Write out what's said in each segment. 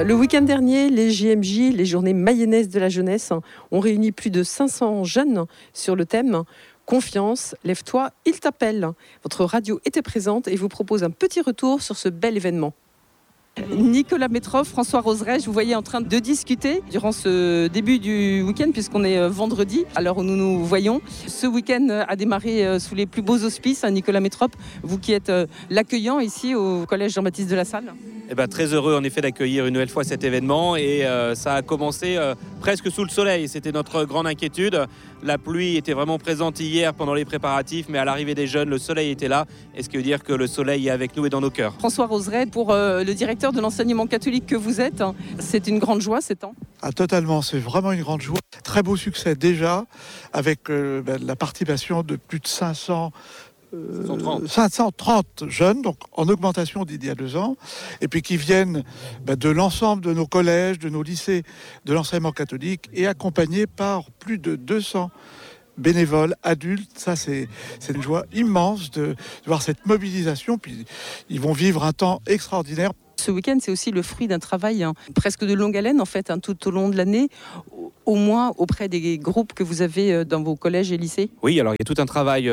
Le week-end dernier, les JMJ, les Journées Mayennaises de la Jeunesse, ont réuni plus de 500 jeunes sur le thème « Confiance, lève-toi, il t'appelle ». Votre radio était présente et vous propose un petit retour sur ce bel événement. Nicolas Métroff, François Roseret, je vous voyais en train de discuter durant ce début du week-end, puisqu'on est vendredi, à l'heure où nous nous voyons. Ce week-end a démarré sous les plus beaux auspices, Nicolas Métroff, vous qui êtes l'accueillant ici au collège Jean-Baptiste de la Salle. Très heureux en effet d'accueillir une nouvelle fois cet événement et ça a commencé presque sous le soleil, c'était notre grande inquiétude. La pluie était vraiment présente hier pendant les préparatifs, mais à l'arrivée des jeunes, le soleil était là, et ce qui veut dire que le soleil est avec nous et dans nos cœurs. François Roseret, pour le directeur de l'enseignement catholique que vous êtes, c'est une grande joie ces temps? Totalement, c'est vraiment une grande joie. Très beau succès déjà, avec la participation de plus de 530 jeunes, donc en augmentation d'il y a 2 ans, et puis qui viennent de l'ensemble de nos collèges, de nos lycées, de l'enseignement catholique, et accompagnés par plus de 200 bénévoles, adultes. Ça, c'est une joie immense de voir cette mobilisation, puis ils vont vivre un temps extraordinaire. Ce week-end, c'est aussi le fruit d'un travail presque de longue haleine, en fait, tout au long de l'année, au moins auprès des groupes que vous avez dans vos collèges et lycées. Oui, alors il y a tout un travail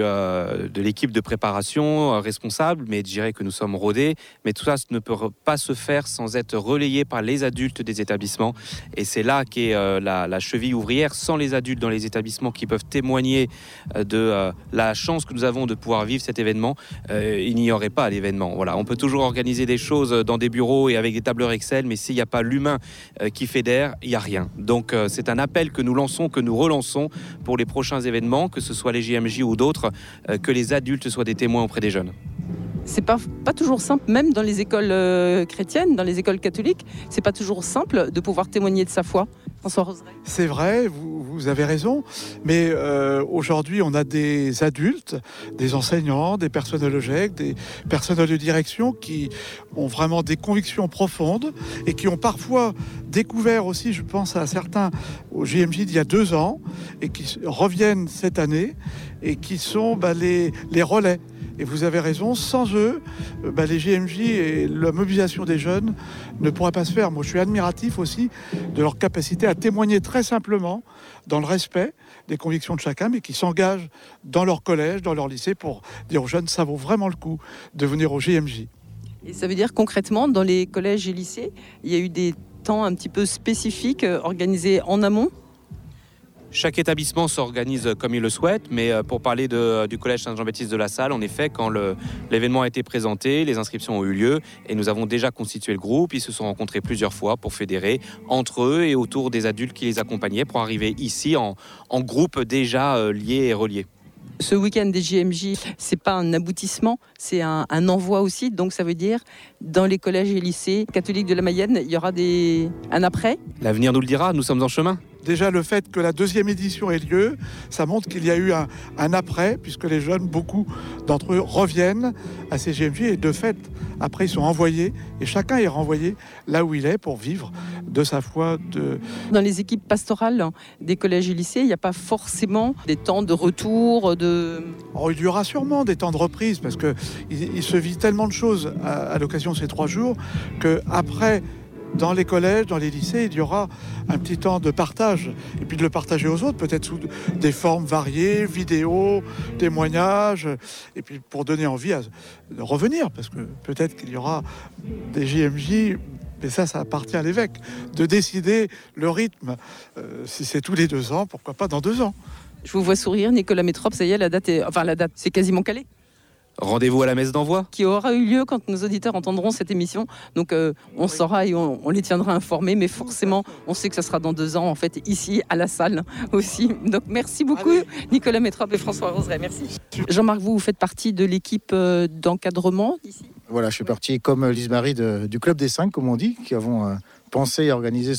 de l'équipe de préparation responsable, mais je dirais que nous sommes rodés. Mais tout ça ne peut pas se faire sans être relayé par les adultes des établissements. Et c'est là qu'est la cheville ouvrière. Sans les adultes dans les établissements qui peuvent témoigner de la chance que nous avons de pouvoir vivre cet événement, il n'y aurait pas l'événement. Voilà, on peut toujours organiser des choses dans des bureaux et avec des tableurs Excel, mais s'il n'y a pas l'humain qui fédère, il n'y a rien. Donc c'est un appel que nous lançons, que nous relançons pour les prochains événements, que ce soit les JMJ ou d'autres, que les adultes soient des témoins auprès des jeunes. C'est pas toujours simple, même dans les écoles chrétiennes, dans les écoles catholiques, c'est pas toujours simple de pouvoir témoigner de sa foi. François Roseret. C'est vrai, vous avez raison, mais aujourd'hui on a des adultes, des enseignants, des personnels GEC, des personnels de direction qui ont vraiment des convictions profondes et qui ont parfois découvert aussi, je pense à certains au JMJ d'il y a 2 ans et qui reviennent cette année et qui sont les relais. Et vous avez raison, sans eux, les JMJ et la mobilisation des jeunes ne pourra pas se faire. Moi, je suis admiratif aussi de leur capacité à témoigner très simplement dans le respect des convictions de chacun, mais qui s'engagent dans leur collège, dans leur lycée, pour dire aux jeunes, ça vaut vraiment le coup de venir au JMJ. Et ça veut dire concrètement, dans les collèges et lycées, il y a eu des temps un petit peu spécifiques organisés en amont? Chaque établissement s'organise comme il le souhaite, mais pour parler du collège Saint-Jean-Baptiste de la Salle, en effet, quand l'événement a été présenté, les inscriptions ont eu lieu et nous avons déjà constitué le groupe. Ils se sont rencontrés plusieurs fois pour fédérer entre eux et autour des adultes qui les accompagnaient pour arriver ici en groupe déjà liés et reliés. Ce week-end des JMJ, c'est pas un aboutissement, c'est un envoi aussi. Donc ça veut dire, dans les collèges et lycées catholiques de la Mayenne, il y aura un après. L'avenir nous le dira, nous sommes en chemin. Déjà, le fait que la 2e édition ait lieu, ça montre qu'il y a eu un après, puisque les jeunes, beaucoup d'entre eux reviennent à ces JMJ et de fait, après, ils sont envoyés et chacun est renvoyé là où il est pour vivre de sa foi. Dans les équipes pastorales des collèges et lycées, il n'y a pas forcément des temps de retour, il y aura sûrement des temps de reprise, parce qu'il se vit tellement de choses à l'occasion de ces 3 jours qu'après, dans les collèges, dans les lycées, il y aura un petit temps de partage. Et puis de le partager aux autres, peut-être sous des formes variées, vidéos, témoignages, et puis pour donner envie de revenir, parce que peut-être qu'il y aura des JMJ, mais ça appartient à l'évêque, de décider le rythme. Si c'est tous les 2 ans, pourquoi pas dans 2 ans. Je vous vois sourire, Nicolas Métroff, ça y est, la date, c'est quasiment calé. Rendez-vous à la messe d'envoi qui aura eu lieu quand nos auditeurs entendront cette émission. Donc on saura et on les tiendra informés, mais forcément on sait que ça sera dans 2 ans en fait ici à la salle aussi. Donc merci beaucoup. Allez. Nicolas Métroff et François Roseret, merci. Jean-Marc, vous faites partie de l'équipe d'encadrement ici? Voilà, je fais partie comme Lise-Marie du Club des 5, comme on dit, qui avons pensé à organiser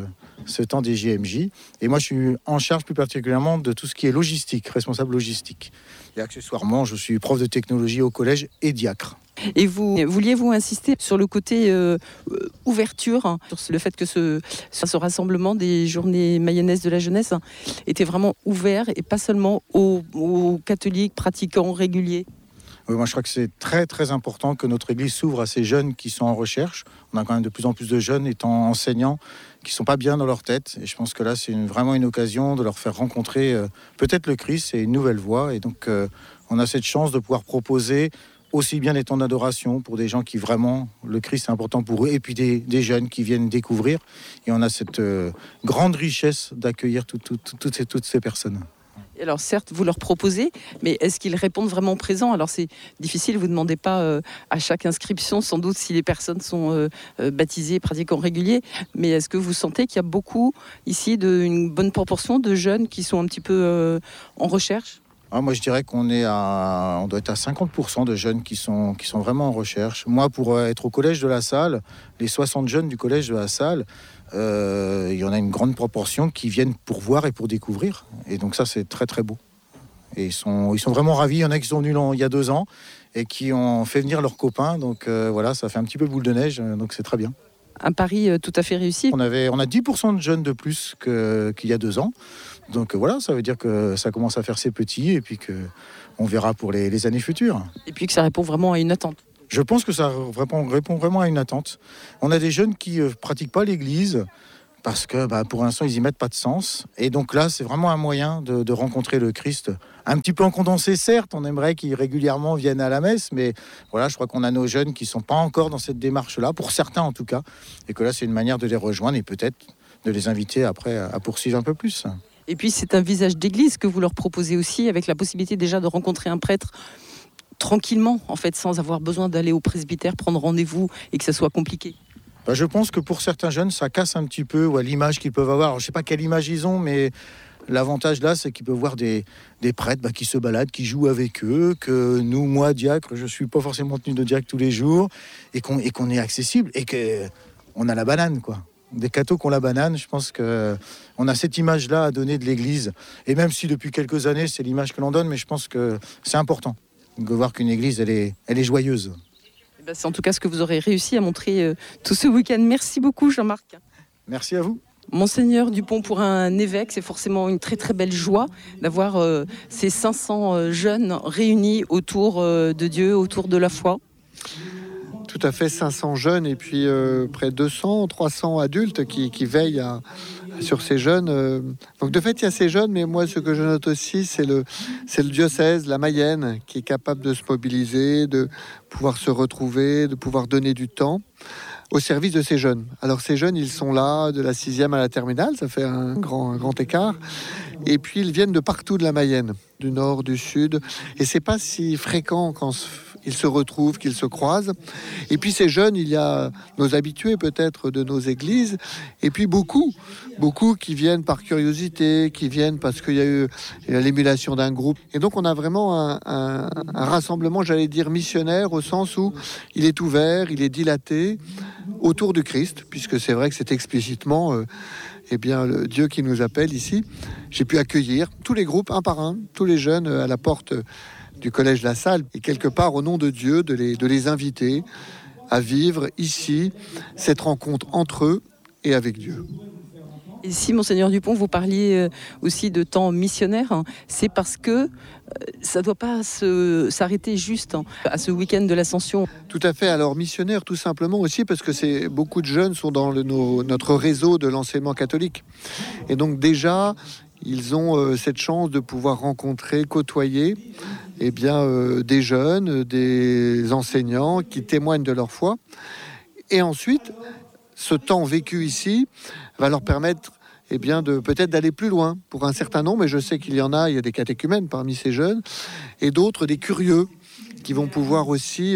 ce temps des JMJ. Et moi je suis en charge plus particulièrement de tout ce qui est logistique, responsable logistique. Et accessoirement, je suis prof de technologie au collège et diacre. Et vouliez-vous insister sur le côté ouverture, sur le fait que ce rassemblement des journées mayennaises de la jeunesse était vraiment ouvert et pas seulement aux catholiques pratiquants réguliers? Oui, moi je crois que c'est très très important que notre Église s'ouvre à ces jeunes qui sont en recherche. On a quand même de plus en plus de jeunes étant enseignants qui ne sont pas bien dans leur tête. Et je pense que là c'est vraiment une occasion de leur faire rencontrer peut-être le Christ et une nouvelle voie. Et donc on a cette chance de pouvoir proposer aussi bien des temps d'adoration pour des gens qui vraiment, le Christ est important pour eux, et puis des jeunes qui viennent découvrir. Et on a cette grande richesse d'accueillir toutes ces personnes. Alors certes, vous leur proposez, mais est-ce qu'ils répondent vraiment présents? Alors c'est difficile, vous ne demandez pas à chaque inscription, sans doute, si les personnes sont baptisées et pratiquant régulier, mais est-ce que vous sentez qu'il y a beaucoup ici, une bonne proportion de jeunes qui sont un petit peu en recherche? Moi, je dirais on doit être à 50% de jeunes qui sont vraiment en recherche. Moi, pour être au collège de la Salle, les 60 jeunes du collège de la Salle, il y en a une grande proportion qui viennent pour voir et pour découvrir. Et donc ça, c'est très très beau. Et ils sont vraiment ravis. Il y en a qui sont venus il y a 2 ans et qui ont fait venir leurs copains. Donc voilà, ça fait un petit peu boule de neige. Donc c'est très bien. Un pari tout à fait réussi. On a 10% de jeunes de plus qu'il y a 2 ans. Donc voilà, ça veut dire que ça commence à faire ses petits et puis qu'on verra pour les années futures. Et puis que ça répond vraiment à une attente. Je pense que ça répond vraiment à une attente. On a des jeunes qui ne pratiquent pas l'Église parce que pour l'instant, ils n'y mettent pas de sens. Et donc là, c'est vraiment un moyen de rencontrer le Christ. Un petit peu en condensé, certes, on aimerait qu'ils régulièrement viennent à la messe, mais voilà, je crois qu'on a nos jeunes qui ne sont pas encore dans cette démarche-là, pour certains en tout cas, et que là, c'est une manière de les rejoindre et peut-être de les inviter après à poursuivre un peu plus. Et puis, c'est un visage d'église que vous leur proposez aussi, avec la possibilité déjà de rencontrer un prêtre tranquillement, en fait, sans avoir besoin d'aller au presbytère, prendre rendez-vous et que ça soit compliqué. Je pense que pour certains jeunes, ça casse un petit peu l'image qu'ils peuvent avoir. Alors, je ne sais pas quelle image ils ont, mais l'avantage là, c'est qu'ils peuvent voir des prêtres qui se baladent, qui jouent avec eux, que nous, moi, diacre, je ne suis pas forcément tenu de diacre tous les jours, et qu'on est accessible, et qu'on a la banane, quoi. Des cathos qui ont la banane, je pense qu'on a cette image-là à donner de l'Église. Et même si depuis quelques années, c'est l'image que l'on donne, mais je pense que c'est important de voir qu'une Église, elle est joyeuse. C'est en tout cas ce que vous aurez réussi à montrer tout ce week-end. Merci beaucoup, Jean-Marc. Merci à vous. Monseigneur Dupont, pour un évêque, c'est forcément une très très belle joie d'avoir ces 500 jeunes réunis autour de Dieu, autour de la foi. Tout à fait, 500 jeunes et puis près de 200, 300 adultes qui veillent sur ces jeunes. Donc de fait, il y a ces jeunes, mais moi, ce que je note aussi, c'est le diocèse, la Mayenne, qui est capable de se mobiliser, de pouvoir se retrouver, de pouvoir donner du temps au service de ces jeunes. Alors ces jeunes, ils sont là de la 6e à la terminale, ça fait un grand écart. Et puis ils viennent de partout de la Mayenne, du nord, du sud. Et c'est pas si fréquent quand ils se retrouvent, qu'ils se croisent. Et puis ces jeunes, il y a nos habitués peut-être de nos églises, et puis beaucoup qui viennent par curiosité, qui viennent parce qu'il y a eu l'émulation d'un groupe. Et donc on a vraiment un rassemblement, j'allais dire missionnaire, au sens où il est ouvert, il est dilaté autour du Christ, puisque c'est vrai que c'est explicitement le Dieu qui nous appelle ici. J'ai pu accueillir tous les groupes, un par un, tous les jeunes à la porte du collège La Salle, et quelque part au nom de Dieu, de les inviter à vivre ici cette rencontre entre eux et avec Dieu. Et si, Monseigneur Dupont, vous parliez aussi de temps missionnaire, c'est parce que ça ne doit pas s'arrêter juste à ce week-end de l'Ascension. Tout à fait. Alors missionnaire, tout simplement aussi parce que beaucoup de jeunes sont dans notre réseau de l'enseignement catholique. Et donc déjà, ils ont cette chance de pouvoir rencontrer, côtoyer des jeunes, des enseignants qui témoignent de leur foi. Et ensuite, ce temps vécu ici va leur permettre peut-être d'aller plus loin pour un certain nombre. Et je sais qu'il y a des catéchumènes parmi ces jeunes, et d'autres, des curieux, qui vont pouvoir aussi,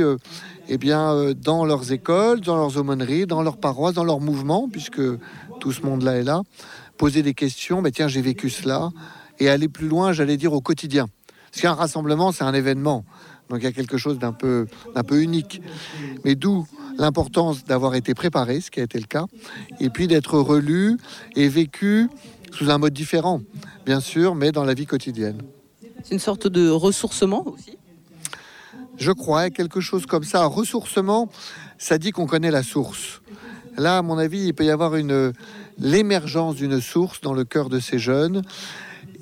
dans leurs écoles, dans leurs aumôneries, dans leurs paroisses, dans leurs mouvements, puisque tout ce monde-là est là, poser des questions. Tiens, j'ai vécu cela, et aller plus loin, j'allais dire, au quotidien. Parce qu'un rassemblement, c'est un événement. Donc il y a quelque chose d'un peu unique. Mais d'où l'importance d'avoir été préparé, ce qui a été le cas, et puis d'être relu et vécu sous un mode différent, bien sûr, mais dans la vie quotidienne. C'est une sorte de ressourcement aussi ? Je crois, quelque chose comme ça. Ressourcement, ça dit qu'on connaît la source. Là, à mon avis, il peut y avoir l'émergence d'une source dans le cœur de ces jeunes.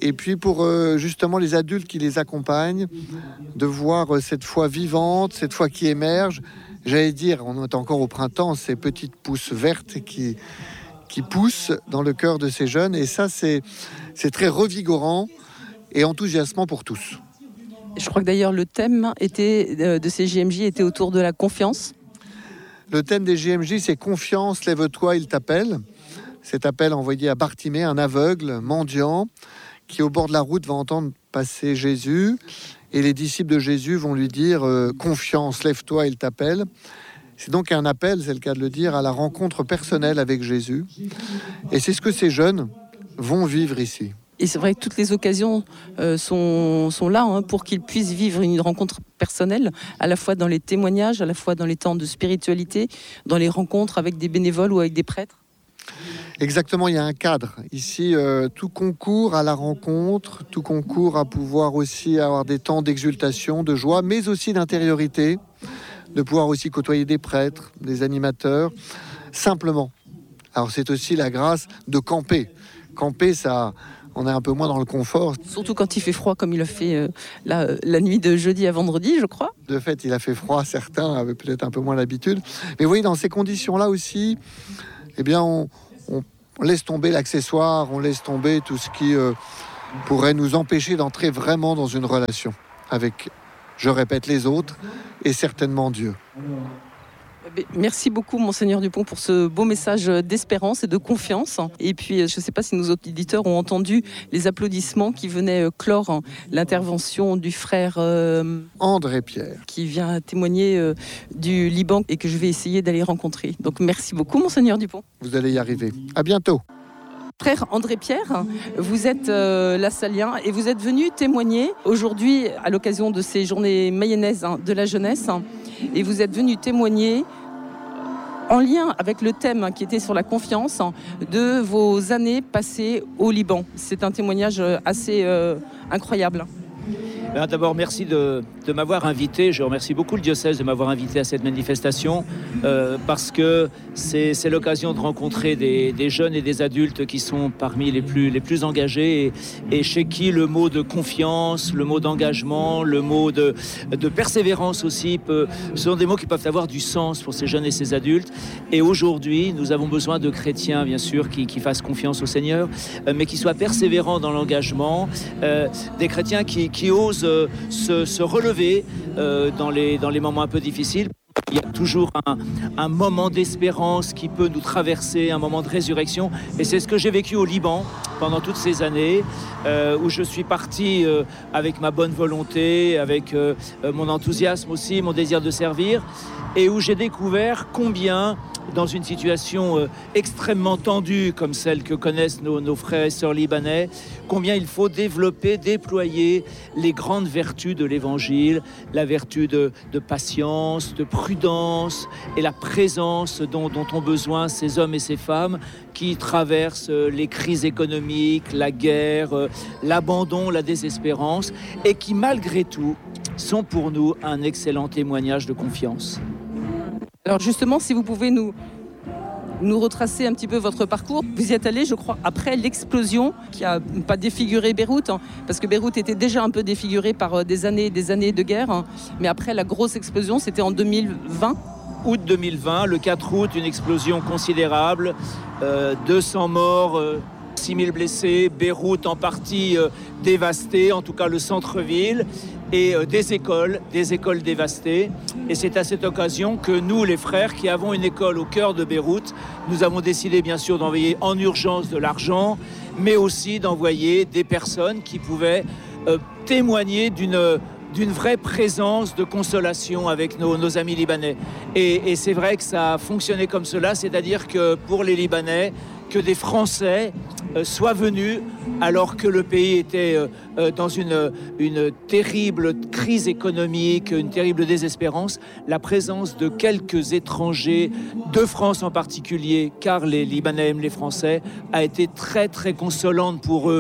Et puis pour justement les adultes qui les accompagnent, de voir cette foi vivante, cette foi qui émerge. J'allais dire, on est encore au printemps, ces petites pousses vertes qui poussent dans le cœur de ces jeunes. Et ça, c'est très revigorant et enthousiasmant pour tous. Je crois que d'ailleurs le thème de ces JMJ était autour de la confiance. Le thème des JMJ, c'est « Confiance, lève-toi, il t'appelle ». Cet appel envoyé à Bartimée, un aveugle, mendiant, qui au bord de la route va entendre passer Jésus. Et les disciples de Jésus vont lui dire « Confiance, lève-toi, il t'appelle ». C'est donc un appel, c'est le cas de le dire, à la rencontre personnelle avec Jésus. Et c'est ce que ces jeunes vont vivre ici. Et c'est vrai que toutes les occasions sont là pour qu'ils puissent vivre une rencontre personnelle, à la fois dans les témoignages, à la fois dans les temps de spiritualité, dans les rencontres avec des bénévoles ou avec des prêtres. Exactement, il y a un cadre. Ici, tout concourt à la rencontre, tout concourt à pouvoir aussi avoir des temps d'exultation, de joie, mais aussi d'intériorité, de pouvoir aussi côtoyer des prêtres, des animateurs, simplement. Alors c'est aussi la grâce de camper. Camper, ça, on est un peu moins dans le confort. Surtout quand il fait froid, comme il a fait la nuit de jeudi à vendredi, je crois. De fait, il a fait froid, certains avaient peut-être un peu moins l'habitude. Mais vous voyez, dans ces conditions-là aussi, eh bien, on laisse tomber l'accessoire, on laisse tomber tout ce qui pourrait nous empêcher d'entrer vraiment dans une relation avec, je répète, les autres et certainement Dieu. Merci beaucoup, Monseigneur Dupont, pour ce beau message d'espérance et de confiance. Et puis, je ne sais pas si nos auditeurs ont entendu les applaudissements qui venaient clore l'intervention du frère André Pierre, qui vient témoigner du Liban et que je vais essayer d'aller rencontrer. Donc, merci beaucoup, Monseigneur Dupont. Vous allez y arriver. À bientôt. Frère André Pierre, vous êtes lassalien et vous êtes venu témoigner aujourd'hui à l'occasion de ces journées mayennaises de la jeunesse. Et vous êtes venu témoigner en lien avec le thème qui était sur la confiance de vos années passées au Liban. C'est un témoignage assez incroyable. D'abord, merci de m'avoir invité. Je remercie beaucoup le diocèse de m'avoir invité à cette manifestation parce que c'est l'occasion de rencontrer des jeunes et des adultes qui sont parmi les plus engagés et chez qui le mot de confiance, le mot d'engagement, le mot de persévérance aussi, sont des mots qui peuvent avoir du sens pour ces jeunes et ces adultes. Et aujourd'hui, nous avons besoin de chrétiens, bien sûr, qui fassent confiance au Seigneur, mais qui soient persévérants dans l'engagement, des chrétiens qui osent se relever dans les moments un peu difficiles. Il y a toujours un moment d'espérance qui peut nous traverser, un moment de résurrection. Et c'est ce que j'ai vécu au Liban pendant toutes ces années, où je suis parti avec ma bonne volonté, avec mon enthousiasme aussi, mon désir de servir, et où j'ai découvert combien, dans une situation extrêmement tendue comme celle que connaissent nos frères et sœurs libanais, combien il faut développer, déployer les grandes vertus de l'Évangile, la vertu de patience, de prudence et la présence dont ont besoin ces hommes et ces femmes qui traversent les crises économiques, la guerre, l'abandon, la désespérance, et qui malgré tout sont pour nous un excellent témoignage de confiance. Alors justement, si vous pouvez nous retracer un petit peu votre parcours. Vous y êtes allé, je crois, après l'explosion qui n'a pas défiguré Beyrouth, parce que Beyrouth était déjà un peu défiguré par des années de guerre. Mais après la grosse explosion, c'était en 2020. Août 2020, le 4 août, une explosion considérable, 200 morts, 6000 blessés, Beyrouth en partie dévastée, en tout cas le centre-ville, et des écoles dévastées. Et c'est à cette occasion que nous, les frères, qui avons une école au cœur de Beyrouth, nous avons décidé bien sûr d'envoyer en urgence de l'argent, mais aussi d'envoyer des personnes qui pouvaient témoigner d'une vraie présence de consolation avec nos amis libanais. Et c'est vrai que ça a fonctionné comme cela, c'est-à-dire que pour les Libanais, que des Français soient venus alors que le pays était dans une terrible crise économique, une terrible désespérance. La présence de quelques étrangers, de France en particulier, car les Libanais aiment les Français, a été très très consolante pour eux.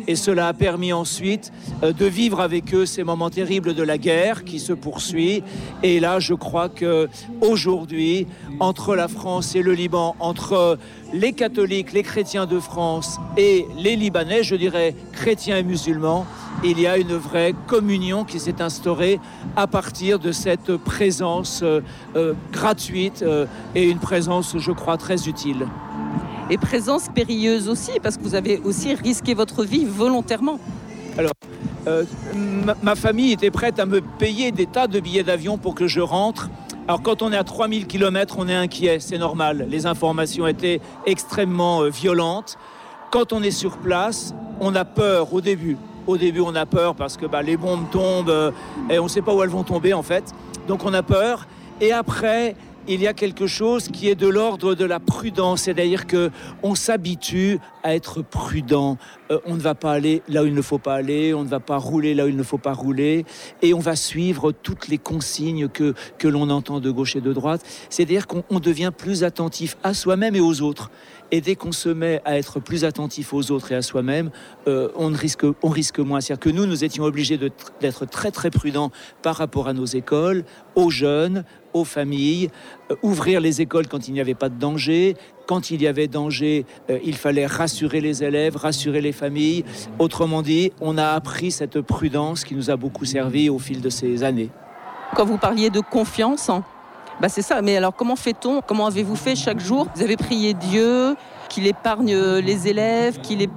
Et cela a permis ensuite de vivre avec eux ces moments terribles de la guerre qui se poursuit. Et là, je crois qu'aujourd'hui, entre la France et le Liban, entre les catholiques, les chrétiens de France et les Libanais, je dirais chrétiens et musulmans, il y a une vraie communion qui s'est instaurée à partir de cette présence gratuite et une présence, je crois, très utile. Et présence périlleuse aussi, parce que vous avez aussi risqué votre vie volontairement. Alors, ma famille était prête à me payer des tas de billets d'avion pour que je rentre. Alors, quand on est à 3000 km, on est inquiet, c'est normal. Les informations étaient extrêmement violentes. Quand on est sur place, on a peur au début. Au début, on a peur parce que les bombes tombent et on ne sait pas où elles vont tomber, en fait. Donc, on a peur. Et après, il y a quelque chose qui est de l'ordre de la prudence, c'est-à-dire qu'on s'habitue à être prudent. On ne va pas aller là où il ne faut pas aller, on ne va pas rouler là où il ne faut pas rouler, et on va suivre toutes les consignes que l'on entend de gauche et de droite. C'est-à-dire qu'on devient plus attentif à soi-même et aux autres. Et dès qu'on se met à être plus attentif aux autres et à soi-même, on risque moins. C'est-à-dire que nous étions obligés d'être très très prudents par rapport à nos écoles, aux jeunes, aux familles, ouvrir les écoles quand il n'y avait pas de danger. Quand il y avait danger, il fallait rassurer les élèves, rassurer les familles. Autrement dit, on a appris cette prudence qui nous a beaucoup servi au fil de ces années. Quand vous parliez de confiance, c'est ça. Mais alors, comment fait-on ? Comment avez-vous fait chaque jour ? Vous avez prié Dieu, qu'il épargne les élèves,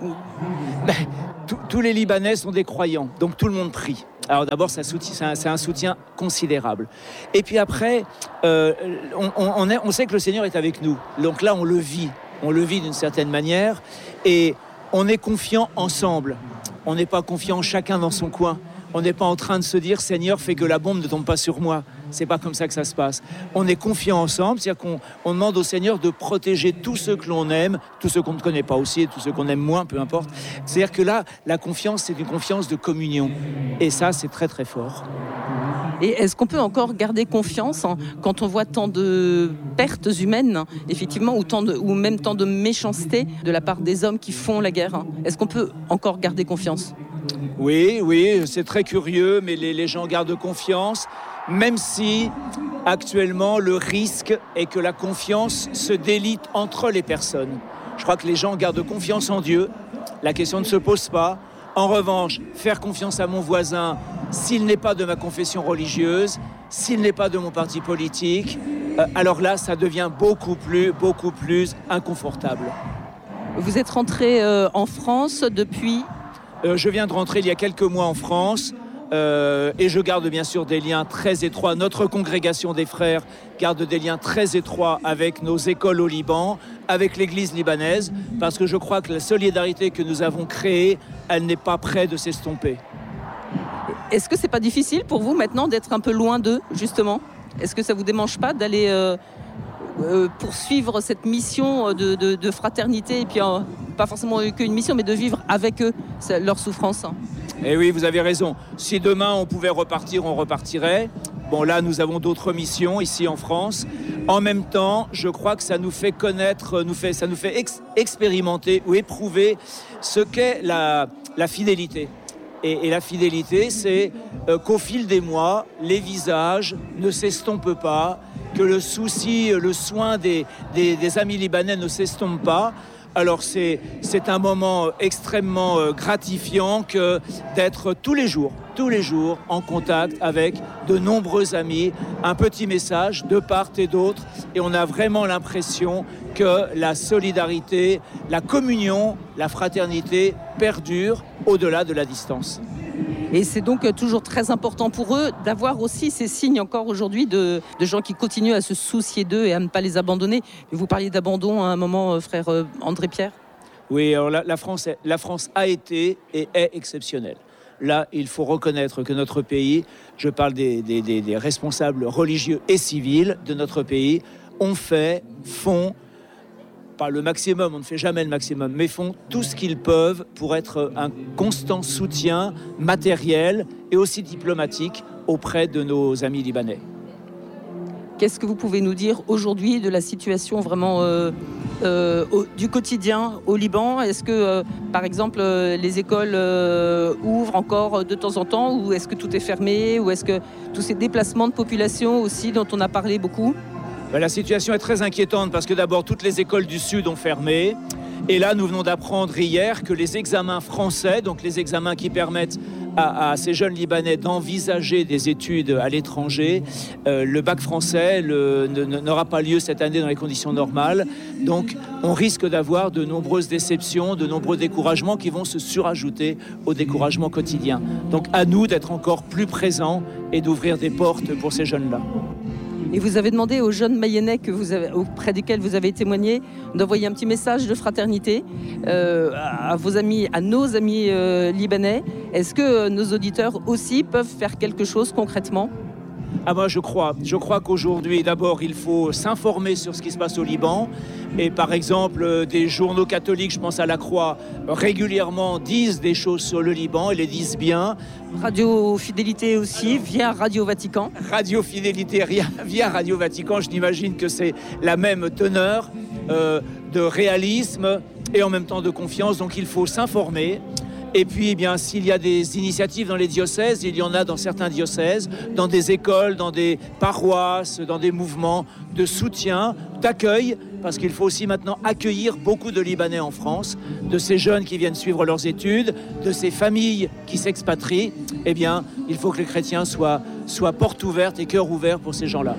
Tous les Libanais sont des croyants, donc tout le monde prie. Alors d'abord, c'est un soutien considérable. Et puis après, on sait que le Seigneur est avec nous. Donc là, on le vit d'une certaine manière. Et on est confiant ensemble. On n'est pas confiant chacun dans son coin. On n'est pas en train de se dire « Seigneur, fais que la bombe ne tombe pas sur moi ». C'est pas comme ça que ça se passe. On est confiants ensemble, c'est-à-dire qu'on demande au Seigneur de protéger tous ceux que l'on aime, tous ceux qu'on ne connaît pas aussi, et tous ceux qu'on aime moins, peu importe. C'est-à-dire que là, la confiance, c'est une confiance de communion. Et ça, c'est très très fort. Et est-ce qu'on peut encore garder confiance quand on voit tant de pertes humaines, effectivement, ou même tant de méchanceté de la part des hommes qui font la guerre ? Est-ce qu'on peut encore garder confiance ? Oui, c'est très curieux, mais les gens gardent confiance, même si actuellement le risque est que la confiance se délite entre les personnes. Je crois que les gens gardent confiance en Dieu, la question ne se pose pas. En revanche, faire confiance à mon voisin, s'il n'est pas de ma confession religieuse, s'il n'est pas de mon parti politique, alors là, ça devient beaucoup plus inconfortable. Vous êtes rentré en France depuis ? Je viens de rentrer il y a quelques mois en France et je garde bien sûr des liens très étroits. Notre congrégation des frères garde des liens très étroits avec nos écoles au Liban, avec l'église libanaise, parce que je crois que la solidarité que nous avons créée, elle n'est pas près de s'estomper. Est-ce que c'est pas difficile pour vous maintenant d'être un peu loin d'eux, justement ? Est-ce que ça vous démange pas d'aller poursuivre cette mission de fraternité, et puis pas forcément qu'une mission, mais de vivre avec eux leur souffrance ? Eh oui, vous avez raison. Si demain on pouvait repartir, on repartirait. Bon, là, nous avons d'autres missions ici en France. En même temps, je crois que ça nous fait connaître, ça nous fait expérimenter ou éprouver ce qu'est la fidélité. Et la fidélité, c'est qu'au fil des mois, les visages ne s'estompent pas, que le souci, le soin des amis libanais ne s'estompe pas. Alors c'est un moment extrêmement gratifiant que d'être tous les jours en contact avec de nombreux amis, un petit message de part et d'autre, et on a vraiment l'impression que la solidarité, la communion, la fraternité perdurent au-delà de la distance. Et c'est donc toujours très important pour eux d'avoir aussi ces signes encore aujourd'hui de gens qui continuent à se soucier d'eux et à ne pas les abandonner. Vous parliez d'abandon à un moment, frère André-Pierre ? Oui, alors la France a été et est exceptionnelle. Là, il faut reconnaître que notre pays, je parle des responsables religieux et civils de notre pays, font pas le maximum, on ne fait jamais le maximum, mais font tout ce qu'ils peuvent pour être un constant soutien matériel et aussi diplomatique auprès de nos amis libanais. Qu'est-ce que vous pouvez nous dire aujourd'hui de la situation vraiment du quotidien au Liban? Est-ce que, par exemple, les écoles ouvrent encore de temps en temps, ou est-ce que tout est fermé, ou est-ce que tous ces déplacements de population aussi dont on a parlé beaucoup? La situation est très inquiétante parce que d'abord toutes les écoles du Sud ont fermé. Et là, nous venons d'apprendre hier que les examens français, donc les examens qui permettent à ces jeunes Libanais d'envisager des études à l'étranger, le bac français n'aura pas lieu cette année dans les conditions normales. Donc, on risque d'avoir de nombreuses déceptions, de nombreux découragements qui vont se surajouter au découragement quotidien. Donc, à nous d'être encore plus présents et d'ouvrir des portes pour ces jeunes-là. Et vous avez demandé aux jeunes Mayennais auprès desquels vous avez témoigné d'envoyer un petit message de fraternité à vos amis, à nos amis libanais. Est-ce que nos auditeurs aussi peuvent faire quelque chose concrètement ? Moi, je crois qu'aujourd'hui, d'abord, il faut s'informer sur ce qui se passe au Liban. Et par exemple, des journaux catholiques, je pense à La Croix, régulièrement disent des choses sur le Liban et les disent bien. Radio Fidélité aussi, via Radio Vatican. Radio Fidélité via Radio Vatican, je n'imagine que c'est la même teneur de réalisme et en même temps de confiance. Donc il faut s'informer. Et puis, s'il y a des initiatives dans les diocèses, il y en a dans certains diocèses, dans des écoles, dans des paroisses, dans des mouvements de soutien, d'accueil, parce qu'il faut aussi maintenant accueillir beaucoup de Libanais en France, de ces jeunes qui viennent suivre leurs études, de ces familles qui s'expatrient. Il faut que les chrétiens soient porte ouverte et cœur ouvert pour ces gens-là.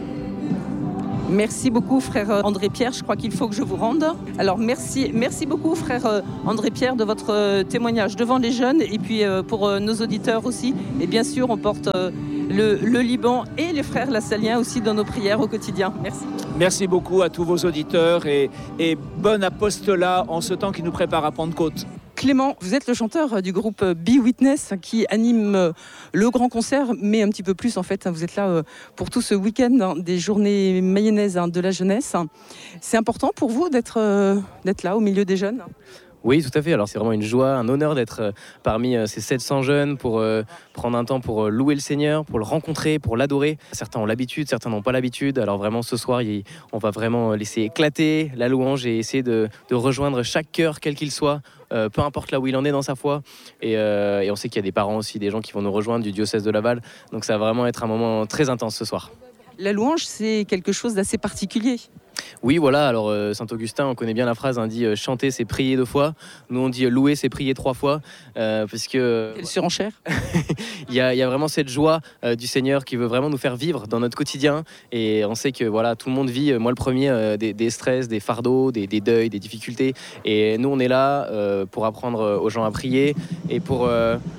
Merci beaucoup, frère André-Pierre. Je crois qu'il faut que je vous rende. Alors, merci beaucoup, frère André-Pierre, de votre témoignage devant les jeunes et puis pour nos auditeurs aussi. Et bien sûr, on porte le Liban et les frères lassaliens aussi dans nos prières au quotidien. Merci. Merci beaucoup à tous vos auditeurs et bon apostolat en ce temps qui nous prépare à Pentecôte. Clément, vous êtes le chanteur du groupe Be Witness qui anime le grand concert, mais un petit peu plus en fait. Vous êtes là pour tout ce week-end des journées mayennaises de la jeunesse. C'est important pour vous d'être là au milieu des jeunes ? Oui, tout à fait. Alors c'est vraiment une joie, un honneur d'être parmi ces 700 jeunes pour prendre un temps pour louer le Seigneur, pour le rencontrer, pour l'adorer. Certains ont l'habitude, certains n'ont pas l'habitude. Alors vraiment ce soir, on va vraiment laisser éclater la louange et essayer de rejoindre chaque cœur, quel qu'il soit, peu importe là où il en est dans sa foi. Et on sait qu'il y a des parents aussi, des gens qui vont nous rejoindre du diocèse de Laval. Donc ça va vraiment être un moment très intense ce soir. La louange, c'est quelque chose d'assez particulier. Oui, voilà. Alors, Saint-Augustin, on connaît bien la phrase, dit « chanter, c'est prier 2 fois ». Nous, on dit « louer, c'est prier 3 fois ». Parce que quelle surenchère. Il y a vraiment cette joie du Seigneur qui veut vraiment nous faire vivre dans notre quotidien. Et on sait que voilà, tout le monde vit, moi le premier, des stress, des fardeaux, des deuils, des difficultés. Et nous, on est là pour apprendre aux gens à prier et pour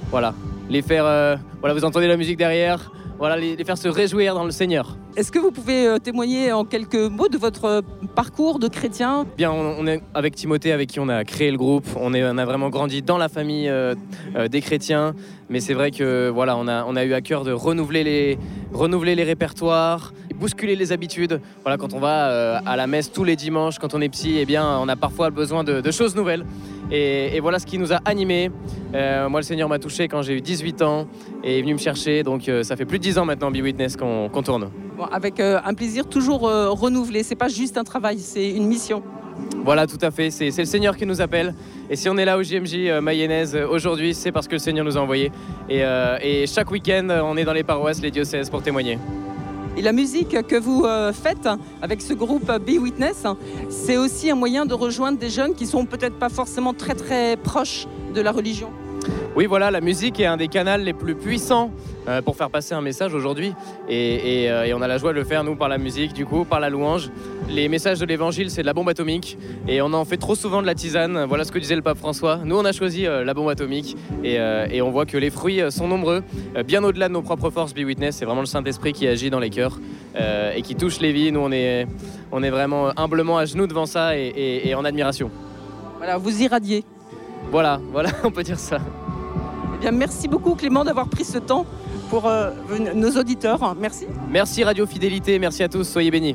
les faire... vous entendez la musique derrière. Les faire se réjouir dans le Seigneur. Est-ce que vous pouvez témoigner en quelques mots de votre parcours de chrétien ? Bien, on est avec Timothée, avec qui on a créé le groupe. On a vraiment grandi dans la famille des chrétiens. Mais c'est vrai que on a eu à cœur de renouveler les répertoires, bousculer les habitudes. Quand on va à la messe tous les dimanches, quand on est petit, on a parfois besoin de choses nouvelles. Et voilà ce qui nous a animés. Moi, le Seigneur m'a touché quand j'ai eu 18 ans et est venu me chercher. Donc, ça fait plus de 10 ans maintenant, Be Witness, qu'on tourne. Avec un plaisir toujours renouvelé. C'est pas juste un travail, c'est une mission. Voilà, tout à fait. C'est le Seigneur qui nous appelle. Et si on est là au JMJ Mayonnaise aujourd'hui, c'est parce que le Seigneur nous a envoyés. Et chaque week-end, on est dans les paroisses, les diocèses pour témoigner. Et la musique que vous faites avec ce groupe Be Witness, c'est aussi un moyen de rejoindre des jeunes qui sont peut-être pas forcément très très proches de la religion. Oui, voilà, la musique est un des canaux les plus puissants pour faire passer un message aujourd'hui. Et on a la joie de le faire, nous, par la musique, du coup, par la louange. Les messages de l'évangile, c'est de la bombe atomique. Et on en fait trop souvent de la tisane. Voilà ce que disait le pape François. Nous, on a choisi la bombe atomique. Et on voit que les fruits sont nombreux. Bien au-delà de nos propres forces, Be Witness, c'est vraiment le Saint-Esprit qui agit dans les cœurs et qui touche les vies. Nous, on est vraiment humblement à genoux devant ça et en admiration. Voilà, vous irradiez. Voilà, on peut dire ça. Eh bien, merci beaucoup Clément d'avoir pris ce temps pour nos auditeurs. Merci. Merci Radio Fidélité, merci à tous, soyez bénis.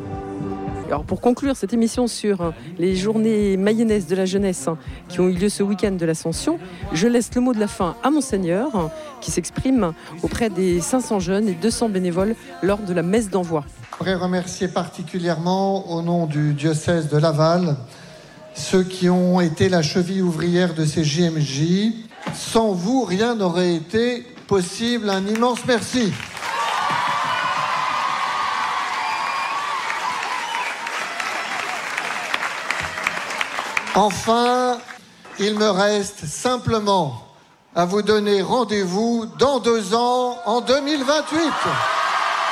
Alors pour conclure cette émission sur les journées mayennaises de la jeunesse qui ont eu lieu ce week-end de l'Ascension, je laisse le mot de la fin à Monseigneur qui s'exprime auprès des 500 jeunes et 200 bénévoles lors de la messe d'envoi. Je voudrais remercier particulièrement, au nom du diocèse de Laval, ceux qui ont été la cheville ouvrière de ces JMJ. Sans vous, rien n'aurait été possible. Un immense merci. Enfin, il me reste simplement à vous donner rendez-vous dans 2 ans, en 2028.